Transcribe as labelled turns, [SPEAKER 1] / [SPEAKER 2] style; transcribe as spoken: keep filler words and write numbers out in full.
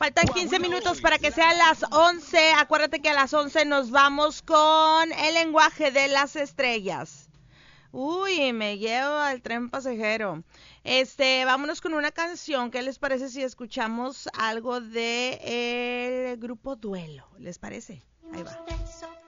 [SPEAKER 1] Faltan quince minutos para que sean las once. Acuérdate que a las once nos vamos con el lenguaje de las estrellas. Uy, me llevo al tren pasajero. Este, vámonos con una canción. ¿Qué les parece si escuchamos algo de el grupo Duelo? ¿Les parece? Ahí va.